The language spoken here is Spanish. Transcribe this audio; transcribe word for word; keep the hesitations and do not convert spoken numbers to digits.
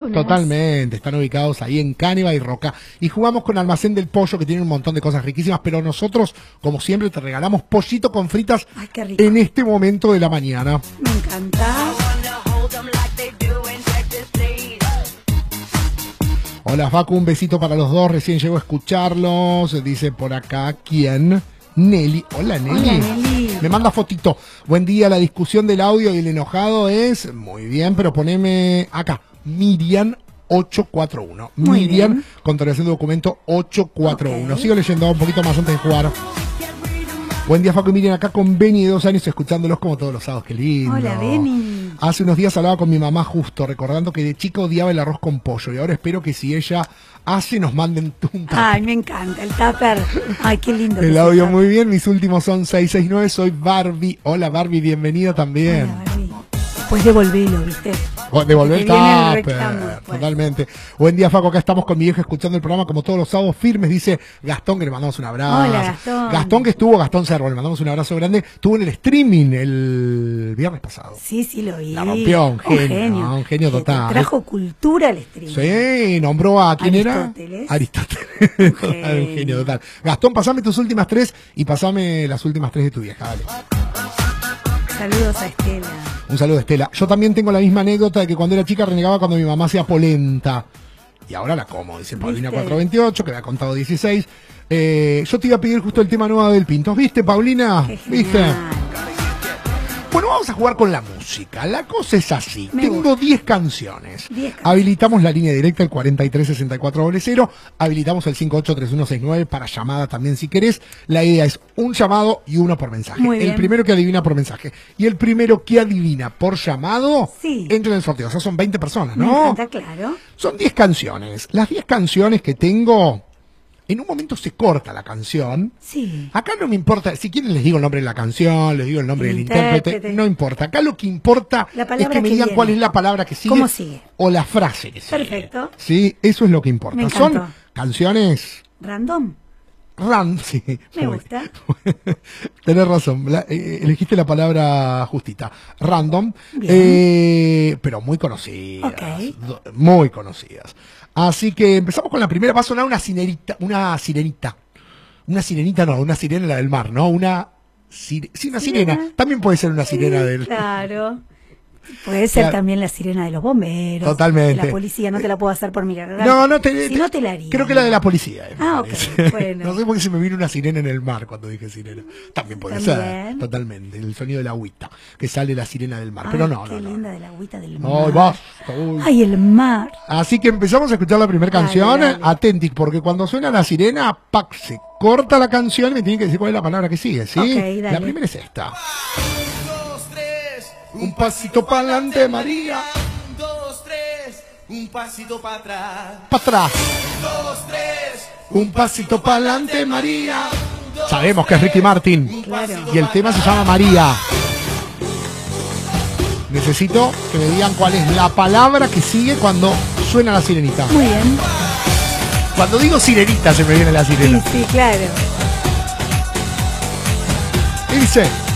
Totalmente, están ubicados ahí en Cániva y Roca. Y jugamos con Almacén del Pollo, que tiene un montón de cosas riquísimas, pero nosotros, como siempre, te regalamos pollito con fritas. Ay, qué rico. En este momento de la mañana. Me encanta. Hola Facu, un besito para los dos, recién llego a escucharlos, dice por acá, ¿quién? Nelly. Hola Nelly. Hola, Nelly. Me manda fotito. Buen día, la discusión del audio y el enojado es, muy bien, pero poneme acá, Miriam ocho cuatro uno. Muy Miriam, bien. contratación de documento ocho cuatro uno. Ok. Sigo leyendo un poquito más antes de jugar. Buen día, Facu y Miriam, acá con Beni de dos años, escuchándolos como todos los sábados. Qué lindo. Hola, Beni. Hace unos días hablaba con mi mamá justo, recordando que de chica odiaba el arroz con pollo. Y ahora espero que si ella hace, nos manden un tupper. Ay, me encanta, el tupper. Ay, qué lindo. El que audio sea. muy bien, mis últimos son seis seis nueve, soy Barbie. Hola Barbie, bienvenida también. Hola, Barbie. Después devolvelo, ¿viste? Oh, devolver el Que viene el tupper, reclamo después. totalmente. Buen día, Faco, acá estamos con mi vieja escuchando el programa como todos los sábados firmes, dice Gastón, que le mandamos un abrazo. Hola, Gastón. Gastón que estuvo, Gastón Cerro, le mandamos un abrazo grande, estuvo en el streaming el viernes pasado. Sí, sí, lo vi. La rompió, un genio, un genio Que total. te trajo cultura al stream. Sí, nombró a quién Aristóteles. era Aristóteles. Un Un genio total. Gastón, pasame tus últimas tres y pasame las últimas tres de tu vieja, dale. Saludos a Estela. Un saludo, Estela. Yo también tengo la misma anécdota de que cuando era chica renegaba cuando mi mamá hacía polenta. Y ahora la como, dice Paulina ¿Viste? cuatrocientos veintiocho, que me ha contado dieciséis. Eh, yo te iba a pedir justo el tema nuevo del Pintos. ¿Viste, Paulina? Qué ¿Viste? genial. Bueno, vamos a jugar con la música. La cosa es así. Me Tengo diez canciones. diez canciones. Habilitamos la línea directa, el cuarenta y tres sesenta y cuatro cero. Habilitamos el cinco ocho tres uno seis nueve para llamada también si querés. La idea es un llamado y uno por mensaje. Muy El bien. primero que adivina por mensaje y el primero que adivina por llamado Sí. entra en el sorteo. O sea, son veinte personas, Me ¿no? encanta, claro. Son diez canciones. Las diez canciones que tengo, en un momento se corta la canción. Sí. Acá no me importa, si quieren les digo el nombre de la canción, les digo el nombre El del intérprete, intérprete. no importa. Acá lo que importa La es palabra que me que digan viene. cuál es la palabra que sigue, ¿Cómo sigue? o la frase que sigue. Perfecto. Sí, eso es lo que importa. Me Son encantó. canciones Random. ran, sí. Me muy- gusta. Tenés razón, la- eh, elegiste la palabra justita. Random, Bien. eh, pero muy conocidas. Ok. do- Muy conocidas. Así que empezamos con la primera. Va a sonar una sirenita, una sirenita. Una sirenita no, una sirena la del mar, ¿no? Una sire- sí, una sirena. Sirena. También puede ser una sirena Sí, del. Claro. Puede ser Claro. también la sirena de los bomberos. Totalmente. de la policía, no te la puedo hacer por mi garganta. No, no te, Si no te la haría. Creo que la de la policía. eh, me Ah, ok, parece. bueno. No sé por qué se me vino una sirena en el mar cuando dije sirena. También puede ser, También. totalmente. El sonido de la agüita, que sale la sirena del mar. Ay, Pero no, qué no, no. linda de la agüita del mar. Ay, basta, uy. Ay, el mar. Así que empezamos a escuchar la primera Dale, canción. dale. Atentis, porque cuando suena la sirena, pac, se corta la canción y me tienen que decir cuál es la palabra que sigue, ¿sí? Ok, dale. La primera es esta. Un pasito para adelante, María. Un, dos, tres, un pasito para atrás. Para atrás. Dos, tres, Un pasito para adelante, María. Sabemos que es Ricky Martin. Claro. Y el tema se llama María. Necesito que me digan cuál es la palabra que sigue cuando suena la sirenita. Muy bien. Cuando digo sirenita se me viene la Sí, sirena. sí, claro. Y dice...